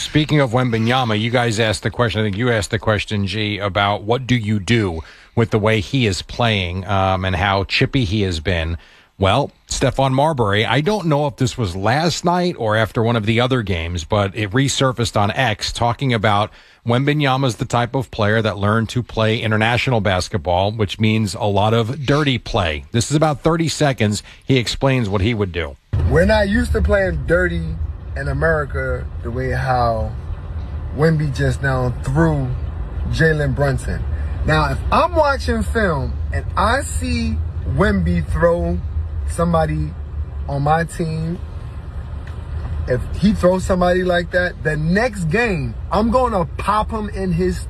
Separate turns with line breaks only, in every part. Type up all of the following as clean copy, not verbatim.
Speaking of Wembanyama, you guys asked the question, I think you asked the question, G, about what do you do with the way he is playing and how chippy he has been. Well, Stephon Marbury, I don't know if this was last night or after one of the other games, but it resurfaced on X talking about Wembanyama's the type of player that learned to play international basketball, which means a lot of dirty play. This is about 30 seconds. He explains what he would do.
We're not used to playing dirty in America the way how Wemby just now threw Jalen Brunson. Now, if I'm watching film and I see Wemby throw somebody on my team, if he throws somebody like that, the next game, I'm gonna pop him in his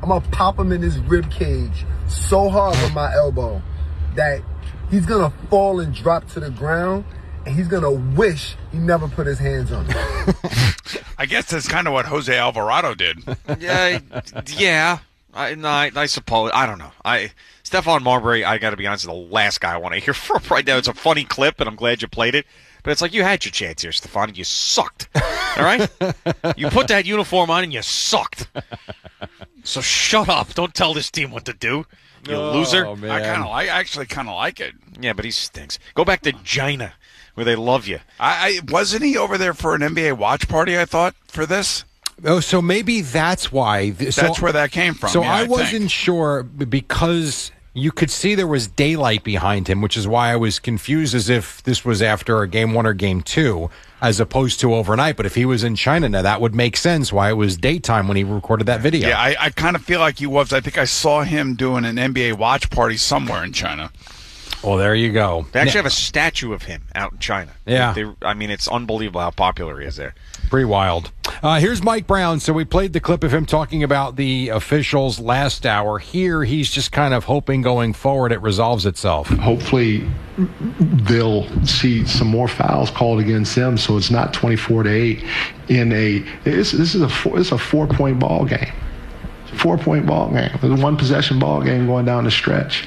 rib cage so hard with my elbow that he's gonna fall and drop to the ground, and he's gonna wish he never put his hands on it.
I guess that's kind of what Jose Alvarado did.
Yeah. I suppose. I don't know. Stephon Marbury, I got to be honest, is the last guy I want to hear from right now. It's a funny clip, and I'm glad you played it. But it's like you had your chance here, Stephon, and you sucked. All right? You put that uniform on, and you sucked. So shut up. Don't tell this team what to do, you loser.
Man.
I actually kind of like it.
Yeah, but he stinks. Go back to China, where they love you.
Wasn't he over there for an NBA watch party, I thought, for this?
Oh, so maybe that's why.
That's where that came from.
So
yeah,
I wasn't sure because you could see there was daylight behind him, which is why I was confused as if this was after a game 1 or game 2 as opposed to overnight. But if he was in China now, that would make sense why it was daytime when he recorded that video.
Yeah, I kind of feel like he was. I think I saw him doing an NBA watch party somewhere in China.
Well, there you go.
They actually have a statue of him out in China.
Yeah.
It's unbelievable how popular he is there.
Pretty wild. Here's Mike Brown. So we played the clip of him talking about the officials last hour. Here, he's just kind of hoping going forward it resolves itself.
Hopefully, they'll see some more fouls called against them, so it's not 24-8 this is a 4-point ball game. 4-point ball game. It's a 1-possession ball game going down the stretch.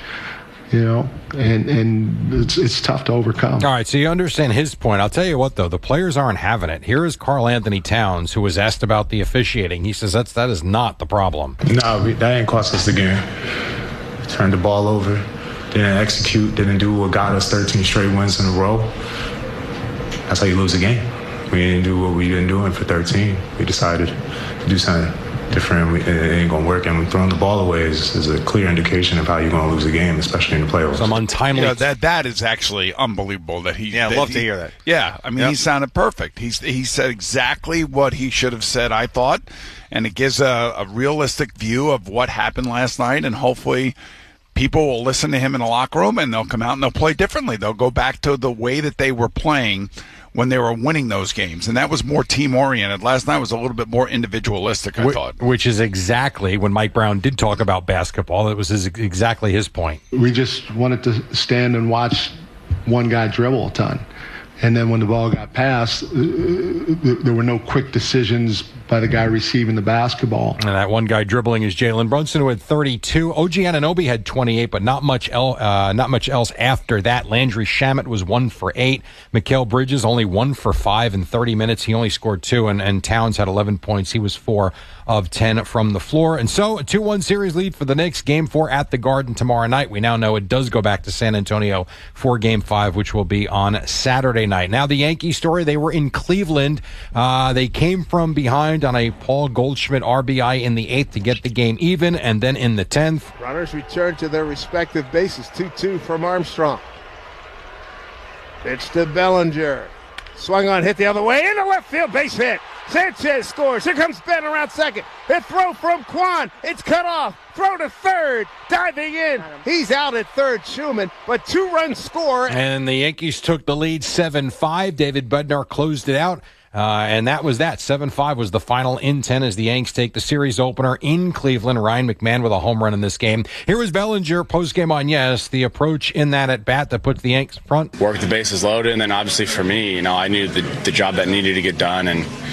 And it's tough to overcome.
All right, so you understand his point. I'll tell you what, though, the players aren't having it. Here is Karl Anthony Towns, who was asked about the officiating. He says that is not the problem.
No, that ain't cost us the game. Turned the ball over, didn't execute, didn't do what got us 13 straight wins in a row. That's how you lose a game. We didn't do what we've been doing for 13. We decided to do something different. It ain't gonna work, and throwing the ball away is a clear indication of how you're gonna lose a game, especially in the playoffs.
Some untimely.
That is actually unbelievable. That he.
Yeah, I'd love to hear that.
Yeah, I mean, He sounded perfect. He said exactly what he should have said, I thought, and it gives a realistic view of what happened last night, and hopefully people will listen to him in the locker room, and they'll come out and they'll play differently. They'll go back to the way that they were playing when they were winning those games, and that was more team-oriented. Last night was a little bit more individualistic, I thought.
Which is exactly when Mike Brown did talk about basketball. It was exactly his point.
We just wanted to stand and watch one guy dribble a ton. And then when the ball got passed, there were no quick decisions by the guy receiving the basketball.
And that one guy dribbling is Jalen Brunson, who had 32. OG Anunoby had 28, but not much else after that. Landry Shamet was 1 for 8. Mikal Bridges only 1 for 5 in 30 minutes. He only scored 2, and Towns had 11 points. He was 4 of 10 from the floor. And so a 2-1 series lead for the Knicks. Game 4 at the Garden tomorrow night. We now know it does go back to San Antonio for Game 5, which will be on Saturday night. Now the Yankee story, they were in Cleveland. They came from behind on a Paul Goldschmidt RBI in the 8th to get the game even, and then in the 10th.
Runners return to their respective bases. 2-2 from Armstrong. Pitch to Bellinger. Swung on, hit the other way, into left field, base hit. Sanchez scores. Here comes Ben around second. A throw from Kwan. It's cut off. Throw to third. Diving in. He's out at third, Schumann, but 2-run score.
And the Yankees took the lead 7-5. David Bednar closed it out. And that was that. 7-5 was the final in 10 as the Yanks take the series opener in Cleveland. Ryan McMahon with a home run in this game. Here was Bellinger postgame on Yes. The approach in that at bat that puts the Yanks front.
Work the bases loaded, and then obviously for me, I knew the job that needed to get done, and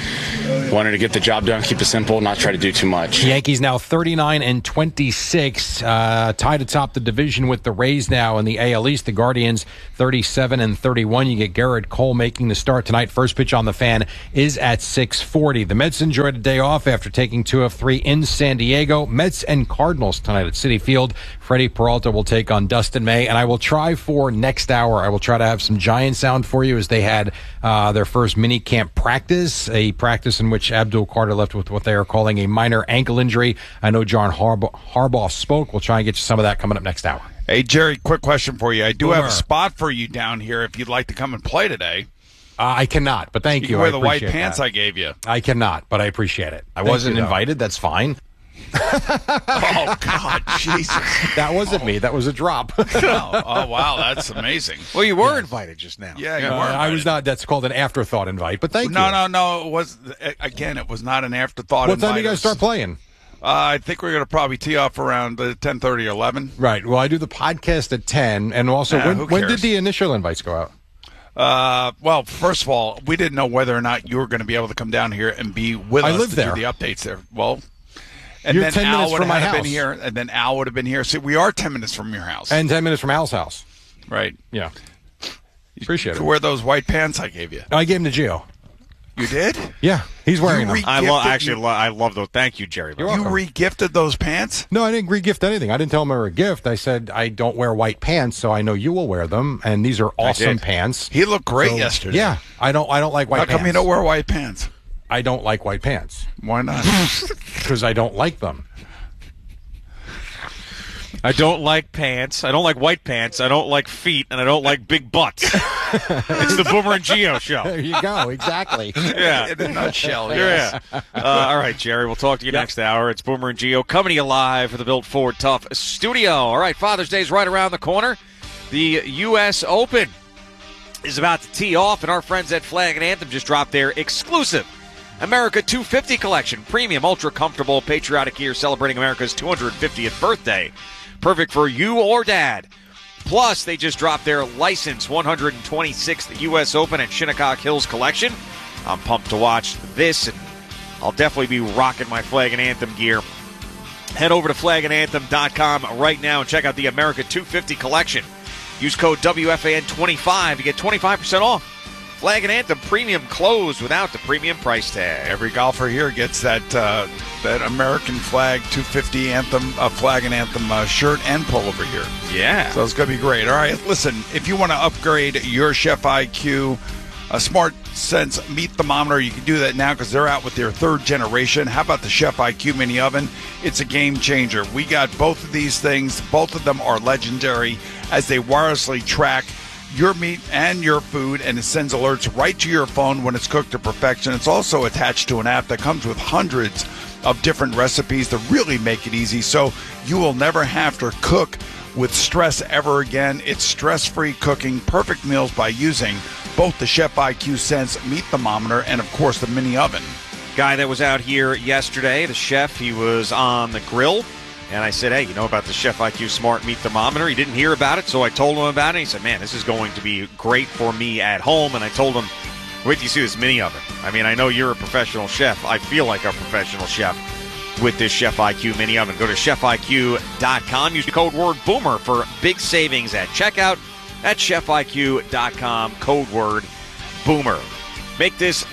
wanted to get the job done, keep it simple, not try to do too much.
Yankees now 39-26, tied atop the division with the Rays now in the AL East. The Guardians 37-31. You get Garrett Cole making the start tonight. First pitch on the Fan is at 6:40. The Mets enjoyed a day off after taking 2 of 3 in San Diego. Mets and Cardinals tonight at Citi Field. Freddie Peralta will take on Dustin May, and I will try for next hour. I will try to have some Giant sound for you as they had their first mini camp practice, a practice in which Abdul Carter left with what they are calling a minor ankle injury. I know John Harbaugh spoke. We'll try and get you some of that coming up next hour.
Hey, Jerry, quick question for you. I do have a spot for you down here if you'd like to come and play today.
I cannot, but thank you.
You can wear the white
appreciate
pants
that.
I gave you.
I cannot, but I appreciate it. I wasn't invited. That's fine.
Oh, God, Jesus.
That wasn't me. That was a drop.
Oh, wow, that's amazing.
Well, you were invited just now.
Yeah, you were
I was not. That's called an afterthought invite, but thank you.
No. It was, again, it was not an afterthought
What
invite.
time do you guys start playing?
I think we're going to probably tee off around 10:30 or 11.
Right. Well, I do the podcast at 10, and also when did the initial invites go out?
Well, first of all, we didn't know whether or not you were going to be able to come down here and be with us
live
to
there.
do the updates there. Well, and
You're
then
10
Al
minutes
would
from my
have
house.
been here, and then Al would have been here. See, we are 10 minutes from your house,
And 10 minutes from Al's house.
right?
Yeah. Appreciate
You
it.
could wear those white pants I gave you.
I gave him to Gio.
You did?
Yeah, he's wearing them.
I love those. Thank you, Jerry.
You re-gifted those pants?
No, I didn't re-gift anything. I didn't tell him they were a gift. I said I don't wear white pants, so I know you will wear them, and these are awesome pants.
He looked great yesterday.
Yeah, I don't like white
How
pants.
come you don't wear white pants?
I don't like white pants
Why not?
because I don't like them.
I don't like pants. I don't like white pants. I don't like feet, and I don't like big butts. It's the Boomer and Gio show.
There you go. Exactly.
Yeah.
In a nutshell,
Yeah. All right, Jerry. We'll talk to you next hour. It's Boomer and Gio coming to you live for the Built Ford Tough studio. All right, Father's Day is right around the corner. The U.S. Open is about to tee off, and our friends at Flag and Anthem just dropped their exclusive America 250 collection. Premium, ultra-comfortable, patriotic gear celebrating America's 250th birthday. Perfect for you or dad. Plus, they just dropped their licensed 126th U.S. Open at Shinnecock Hills collection. I'm pumped to watch this, and I'll definitely be rocking my Flag and Anthem gear. Head over to flagandanthem.com right now and check out the America 250 collection. Use code WFAN25 to get 25% off. Flag and Anthem premium clothes without the premium price tag.
Every golfer here gets that American Flag 250 Anthem Flag and Anthem shirt and pullover here.
Yeah.
So it's going to be great. All right, listen, if you want to upgrade your Chef IQ Smart Sense Meat Thermometer, you can do that now because they're out with their 3rd generation. How about the Chef IQ Mini Oven? It's a game changer. We got both of these things. Both of them are legendary as they wirelessly track your meat and your food, and it sends alerts right to your phone when it's cooked to perfection. It's also attached to an app that comes with hundreds of different recipes to really make it easy, so you will never have to cook with stress ever again. It's stress-free cooking, perfect meals by using both the Chef IQ Sense Meat Thermometer and, of course, the Mini Oven.
Guy that was out here yesterday, the chef, he was on the grill. And I said, hey, you know about the Chef IQ Smart Meat Thermometer? He didn't hear about it, so I told him about it. He said, man, this is going to be great for me at home. And I told him, wait till you see this mini oven. I mean, I know you're a professional chef. I feel like a professional chef with this Chef IQ mini oven. Go to chefiq.com. Use the code word BOOMER for big savings at checkout at chefiq.com. Code word BOOMER. Make this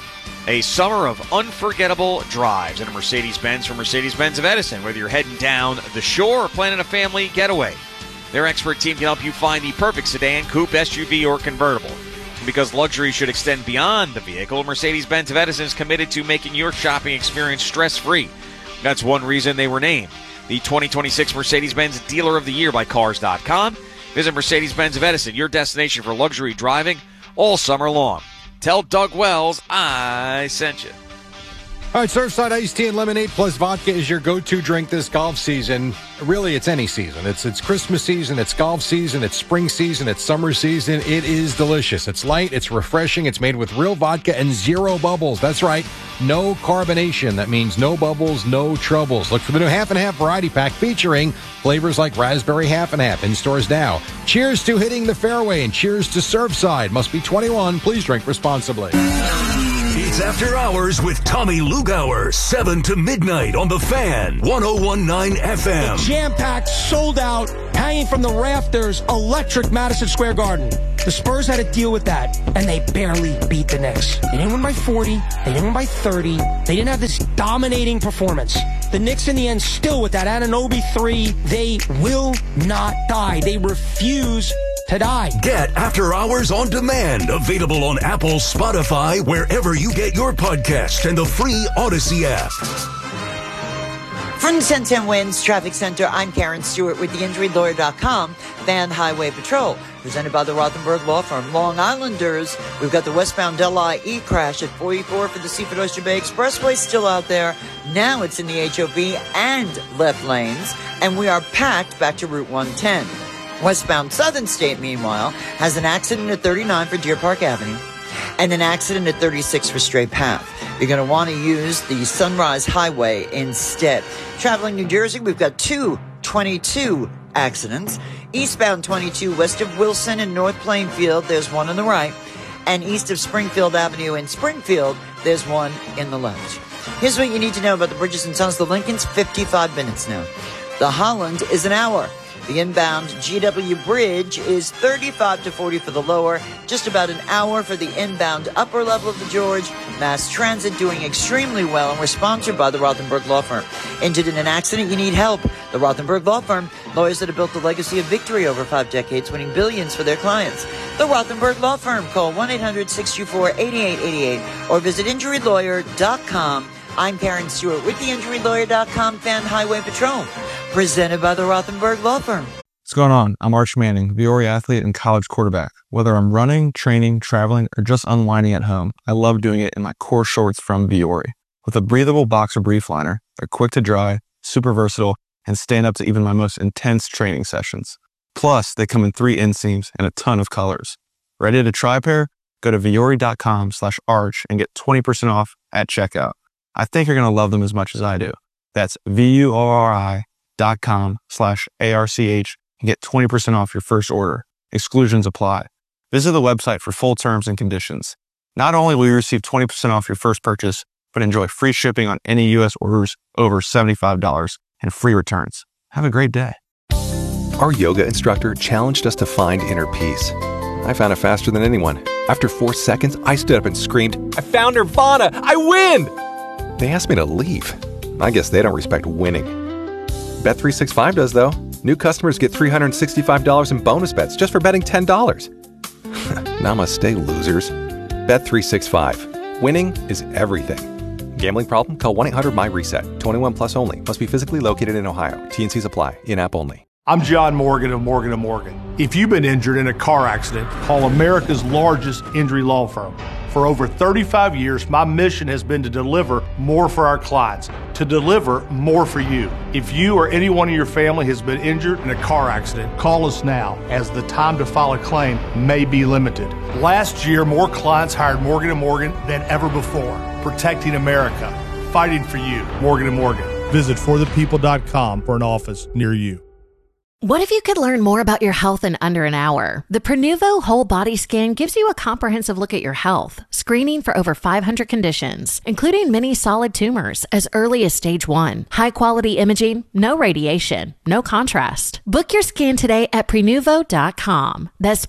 a summer of unforgettable drives in a Mercedes-Benz from Mercedes-Benz of Edison. Whether you're heading down the shore or planning a family getaway, their expert team can help you find the perfect sedan, coupe, SUV, or convertible. And because luxury should extend beyond the vehicle, Mercedes-Benz of Edison is committed to making your shopping experience stress-free. That's one reason they were named the 2026 Mercedes-Benz Dealer of the Year by Cars.com. Visit Mercedes-Benz of Edison, your destination for luxury driving all summer long. Tell Doug Wells I sent you.
All right, Surfside iced tea and lemonade plus vodka is your go-to drink this golf season. Really, it's any season. It's Christmas season, it's golf season, it's spring season, it's summer season. It is delicious. It's light, it's refreshing, it's made with real vodka and zero bubbles. That's right, no carbonation. That means no bubbles, no troubles. Look for the new Half and Half variety pack featuring flavors like raspberry half and half in stores now. Cheers to hitting the fairway and cheers to Surfside. Must be 21. Please drink responsibly.
It's After Hours with Tommy Lugauer, 7 to midnight on The Fan, 101.9 FM.
Jam-packed, sold out, hanging from the rafters, electric Madison Square Garden. The Spurs had to deal with that, and they barely beat the Knicks. They didn't win by 40. They didn't win by 30. They didn't have this dominating performance. The Knicks, in the end, still with that Anunoby 3, they will not die. They refuse to die.
Get After Hours on demand, available on Apple, Spotify, wherever you get your podcast, and the free Odyssey app.
From the 1010 Winds Traffic Center, I'm Karen Stewart with theinjurydlawyer.com, Fan Highway Patrol. Presented by the Rothenberg Law Firm. Long Islanders, we've got the westbound LIE crash at 44 for the Seaford Oyster Bay Expressway still out there. Now it's in the HOV and left lanes, and we are packed back to Route 110. Westbound Southern State, meanwhile, has an accident at 39 for Deer Park Avenue and an accident at 36 for Stray Path. You're going to want to use the Sunrise Highway instead. Traveling New Jersey, we've got 222 accidents. Eastbound 22 west of Wilson and North Plainfield, there's one on the right. And east of Springfield Avenue in Springfield, there's one in the left. Here's what you need to know about the Bridges and Tunnels. The Lincoln's 55 minutes now. The Holland is an hour. The inbound GW Bridge is 35 to 40 for the lower, just about an hour for the inbound upper level of the George. Mass Transit doing extremely well, and we're sponsored by the Rothenberg Law Firm. Injured in an accident, you need help. The Rothenberg Law Firm, lawyers that have built the legacy of victory over 5 decades, winning billions for their clients. The Rothenberg Law Firm, call 1-800-624-8888 or visit injurylawyer.com. I'm Karen Stewart with theinjurylawyer.com Fan Highway Patrol, presented by the Rothenberg Law Firm.
What's going on? I'm Arch Manning, Viore athlete and college quarterback. Whether I'm running, training, traveling, or just unwinding at home, I love doing it in my core shorts from Viore. With a breathable boxer brief liner, they're quick to dry, super versatile, and stand up to even my most intense training sessions. Plus, they come in 3 inseams and a ton of colors. Ready to try a pair? Go to viore.com/arch and get 20% off at checkout. I think you're going to love them as much as I do. That's VUORI.com/ARCH and get 20% off your first order. Exclusions apply. Visit the website for full terms and conditions. Not only will you receive 20% off your first purchase, but enjoy free shipping on any U.S. orders over $75 and free returns. Have a great day.
Our yoga instructor challenged us to find inner peace. I found it faster than anyone. After 4 seconds, I stood up and screamed, "I found Nirvana! I win!" They asked me to leave. I guess they don't respect winning. Bet365 does, though. New customers get $365 in bonus bets just for betting $10. Namaste, losers. Bet365. Winning is everything. Gambling problem? Call 1-800-MY-RESET. 21 plus only. Must be physically located in Ohio. T&Cs apply. In-app only.
I'm John Morgan of Morgan & Morgan. If you've been injured in a car accident, call America's largest injury law firm. For over 35 years, my mission has been to deliver more for our clients, to deliver more for you. If you or anyone in your family has been injured in a car accident, call us now, as the time to file a claim may be limited. Last year, more clients hired Morgan & Morgan than ever before, protecting America, fighting for you. Morgan & Morgan. Visit forthepeople.com for an office near you.
What if you could learn more about your health in under an hour? The Prenuvo Whole Body Scan gives you a comprehensive look at your health, screening for over 500 conditions, including many solid tumors as early as stage 1. High-quality imaging, no radiation, no contrast. Book your scan today at Prenuvo.com. That's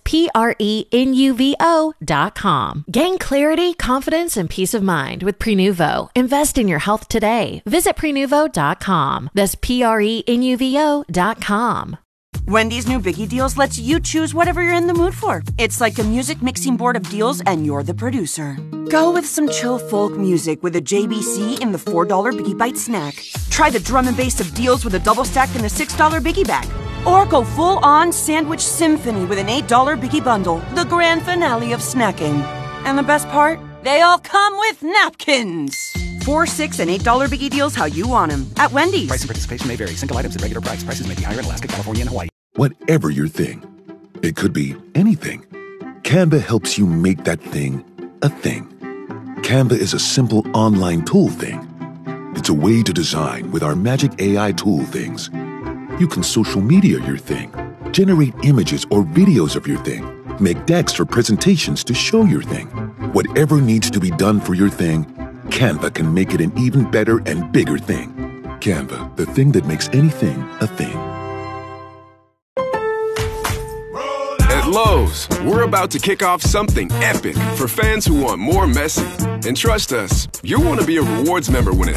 Prenuvo.com. Gain clarity, confidence, and peace of mind with Prenuvo. Invest in your health today. Visit Prenuvo.com. That's Prenuvo.com.
Wendy's new Biggie Deals lets you choose whatever you're in the mood for. It's like a music mixing board of deals, and you're the producer. Go with some chill folk music with a JBC in the $4 Biggie Bite snack. Try the drum and bass of deals with a double stack in the $6 Biggie Bag. Or go full-on sandwich symphony with an $8 Biggie Bundle, the grand finale of snacking. And the best part? They all come with napkins. $4, $6, and $8 Biggie Deals how you want them at Wendy's.
Price and participation may vary. Single items at regular price. Prices may be higher in Alaska, California, and Hawaii.
Whatever your thing, it could be anything. Canva helps you make that thing a thing. Canva is a simple online tool thing. It's a way to design with our magic AI tool things. You can social media your thing, generate images or videos of your thing, make decks for presentations to show your thing. Whatever needs to be done for your thing, Canva can make it an even better and bigger thing. Canva, the thing that makes anything a thing.
At Lowe's, we're about to kick off something epic for fans who want more Messi. And trust us, you'll want to be a rewards member when it